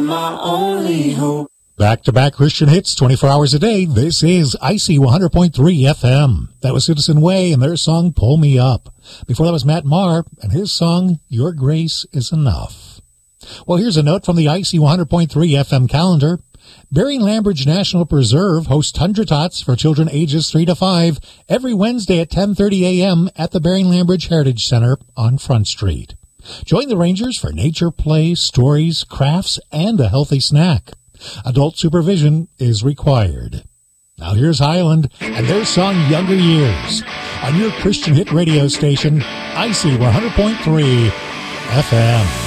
my only hope. Back-to-back Christian hits 24 hours a day. This is IC 100.3 FM. That was Citizen Way and their song Pull Me Up. Before that was Matt Maher and his song Your Grace is Enough. Well, here's a note from the IC 100.3 FM calendar. Bering Lambridge National Preserve hosts Tundra Tots for children ages 3 to 5 every Wednesday at 10:30 a.m. at the Bering Lambridge Heritage Center on Front Street. Join the Rangers for nature play, stories, crafts, and a healthy snack. Adult supervision is required. Now here's Highland and their song Younger Years on your Christian hit radio station, IC 100.3 FM.